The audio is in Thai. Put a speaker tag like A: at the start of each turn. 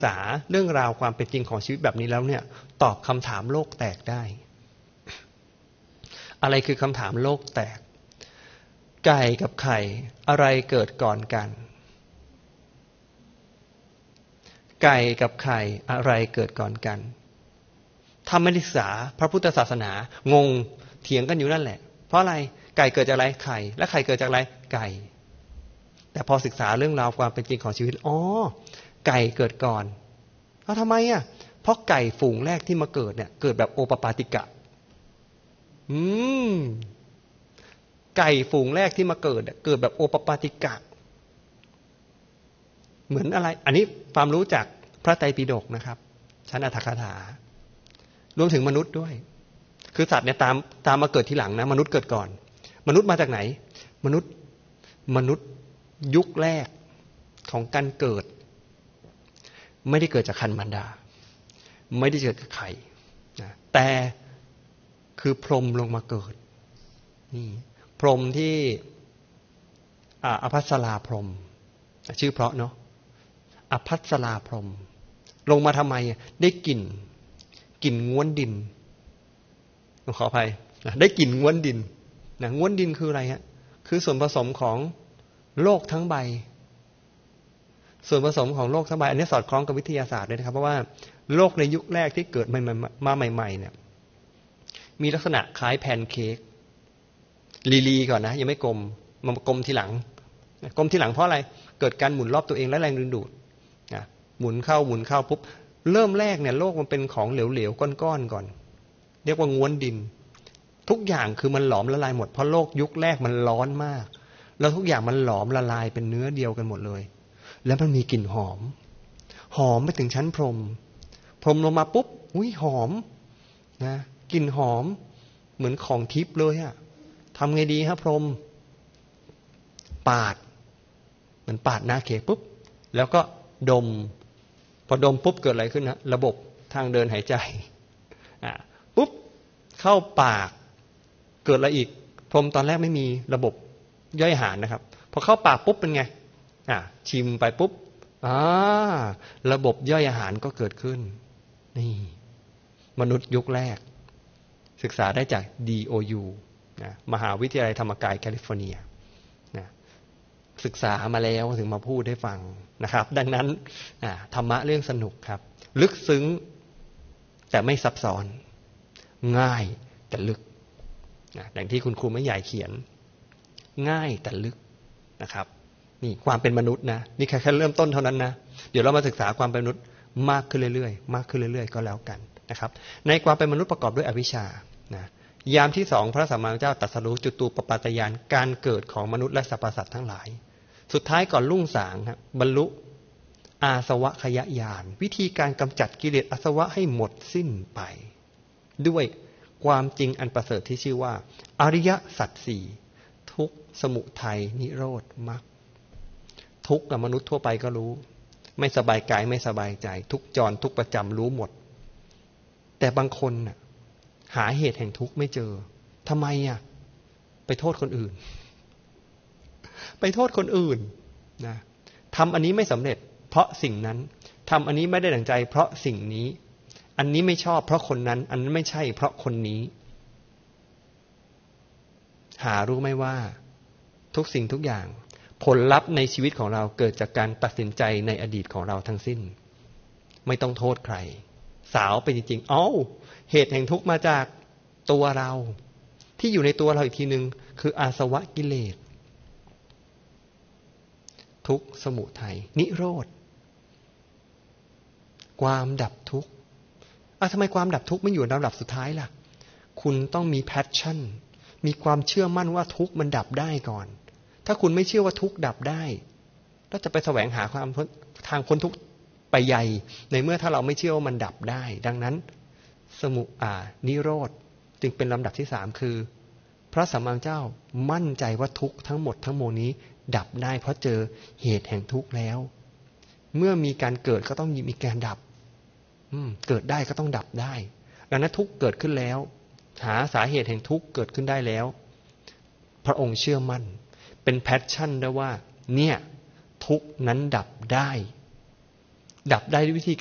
A: ษาเรื่องราวความเป็นจริงของชีวิตแบบนี้แล้วเนี่ยตอบคำถามโลกแตกได้อะไรคือคำถามโลกแตกไก่กับไข่อะไรเกิดก่อนกันไก่กับไข่อะไรเกิดก่อนกันถ้าไม่ศึกษาพระพุทธศาสนางงเถียงกันอยู่นั่นแหละเพราะอะไรไก่เกิดจากอะไรไข่และไข่เกิดจากอะไรไก่แต่พอศึกษาเรื่องราวความเป็นจริงของชีวิตไก่เกิดก่อนทำไมอ่ะเพราะไก่ฝูงแรกที่มาเกิดเนี่ยเกิดแบบโอปปาติกะไก่ฝูงแรกที่มาเกิดเกิดแบบโอปปาติกะเหมือนอะไรอันนี้ความรู้จากพระไตรปิฎกนะครับชั้นอรรถกถารวมถึงมนุษย์ด้วยคือสัตว์เนี่ยตามมาเกิดทีหลังนะมนุษย์เกิดก่อนมนุษย์มาจากไหนมนุษย์ยุคแรกของการเกิดไม่ได้เกิดจากครรภ์มารดาไม่ได้เกิดจากไข่นะแต่คือพรหมลงมาเกิดนี่พรหมที่อภัสราพรหมชื่อเพราะเนาะอภัสราพรหมลงมาทำไมได้กลิ่นง้วนดินขออภัยได้กลิ่นง้วนดินนะง้วนดินคืออะไรฮะคือส่วนผสมของโลกทั้งใบส่วนผสมของโลกทั้งใบอันนี้สอดคล้องกับวิทยาศาสตร์เลยนะครับเพราะว่าโลกในยุคแรกที่เกิดมาใหม่ๆเนี่ยมีลักษณะคล้ายแพนเค้กลีก่อนนะยังไม่กลมมากลมทีหลังเพราะอะไรเกิดการหมุนรอบตัวเองและแรงดึงดูดนะหมุนเข้าปุ๊บเริ่มแรกเนี่ยโลกมันเป็นของเหลวๆก้อนๆก่อนเรียกว่าง้วนดินทุกอย่างคือมันหลอมละลายหมดเพราะโลกยุคแรกมันร้อนมากแล้วทุกอย่างมันหลอมละลายเป็นเนื้อเดียวกันหมดเลยแล้วมันมีกลิ่นหอมไปถึงชั้นพรหมลงมาปุ๊บอุ้ยหอมนะกลิ่นหอมเหมือนของทิพย์เลยอะทำไงดีครับพรหมปาดเหมือนปาดหน้าเค้กปุ๊บแล้วก็ดมพอดมปุ๊บเกิดอะไรขึ้นนะระบบทางเดินหายใจปุ๊บเข้าปากเกิดอะไรอีกพรหมตอนแรกไม่มีระบบย่อยอาหารนะครับพอเข้าปากปุ๊บเป็นไงชิมไปปุ๊บระบบย่อยอาหารก็เกิดขึ้นนี่มนุษย์ยุคแรกศึกษาได้จาก DOU นะมหาวิทยาลัยธรรมกายแคลิฟอร์เนียนะศึกษามาแล้วถึงมาพูดให้ฟังนะครับดังนั้นธรรมะเรื่องสนุกครับลึกซึ้งแต่ไม่ซับซ้อนง่ายแต่ลึกนะอย่างที่คุณครูไม่ใหญ่เขียนง่ายแต่ลึกนะครับนี่ความเป็นมนุษย์นะนี่แค่เริ่มต้นเท่านั้นนะเดี๋ยวเรามาศึกษาความเป็นมนุษย์มากขึ้นเรื่อยๆก็แล้วกันนะครับในความเป็นมนุษย์ประกอบด้วยอวิชชานะยามที่สองพระสัมมาสัมพุทธเจ้าตรัสรู้จุตูปปาตญาณการเกิดของมนุษย์และสรรพสัตว์ทั้งหลายสุดท้ายก่อนรุ่งสางครับบรรลุอาสวะขยญาณวิธีการกำจัดกิเลสอาสวะให้หมดสิ้นไปด้วยความจริงอันประเสริฐที่ชื่อว่าอริยสัจสี่ทุกข์สมุทัยนิโรธมรรคทุกข์มนุษย์ทั่วไปก็รู้ไม่สบายกายไม่สบายใจทุกจรทุกประจำรู้หมดแต่บางคนหาเหตุแห่งทุกข์ไม่เจอทำไมไปโทษคนอื่นนะทำอันนี้ไม่สำเร็จเพราะสิ่งนั้นทำอันนี้ไม่ได้ดั่งใจเพราะสิ่งนี้อันนี้ไม่ชอบเพราะคนนั้นอันนั้นไม่ใช่เพราะคนนี้หารู้ไหมว่าทุกสิ่งทุกอย่างผลลัพธ์ในชีวิตของเราเกิดจากการตัดสินใจในอดีตของเราทั้งสิ้นไม่ต้องโทษใครสาวไปจริงๆเหตุแห่งทุกข์มาจากตัวเราที่อยู่ในตัวเราอีกทีนึงคืออาสวะกิเลสทุกข์สมุทัยนิโรธความดับทุกข์ทำไมความดับทุกข์ไม่อยู่ในลำดับสุดท้ายล่ะคุณต้องมี passion มีความเชื่อมั่นว่าทุกข์มันดับได้ก่อนถ้าคุณไม่เชื่อว่าทุกข์ดับได้แล้วจะไปแสวงหาความทางพ้นทุกข์ไปใหญ่ในเมื่อถ้าเราไม่เชื่อว่ามันดับได้ดังนั้นนิโรธจึงเป็นลำดับที่3คือพระสัมมาสัมพุทธเจ้ามั่นใจว่าทุกข์ทั้งหมดทั้งมวลนี้ดับได้เพราะเจอเหตุแห่งทุกข์แล้วเมื่อมีการเกิดก็ต้องมีการดับเกิดได้ก็ต้องดับได้ดังนั้นทุกข์เกิดขึ้นแล้วหาสาเหตุแห่งทุกข์เกิดขึ้นได้แล้วพระองค์เชื่อมั่นเป็นแพชชั่นได้ว่าเนี่ยทุกข์นั้นดับได้ดับได้ด้วยวิธี